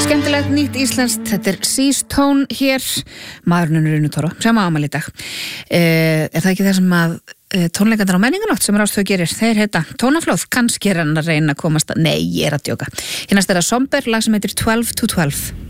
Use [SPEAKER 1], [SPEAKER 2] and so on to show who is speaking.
[SPEAKER 1] Skemmtilegt nýtt íslenskt, þetta Seas Tone hér, maðurinn Rúnu Toro, sem á afmæli í dag. Það ekki það sem að tónleikarnir á menninganótt sem Rás 2 gerir, þeir heita Tónaflóð, kannski hann að reyna að komast að, nei, ég að djóka. Hérna er það Somber, lag sem heitir 12 to 12.